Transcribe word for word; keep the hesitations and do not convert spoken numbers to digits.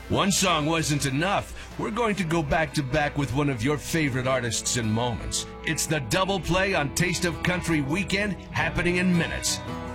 One song wasn't enough. We're going to go back to back with one of your favorite artists and moments. It's the double play on Taste of Country Weekend, happening in minutes.